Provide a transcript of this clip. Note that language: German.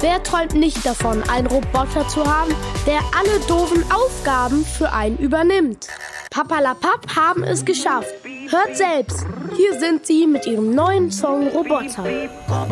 Wer träumt nicht davon, einen Roboter zu haben, der alle doofen Aufgaben für einen übernimmt? Papperlapapp haben es geschafft. Hört selbst. Hier sind sie mit ihrem neuen Song Roboter.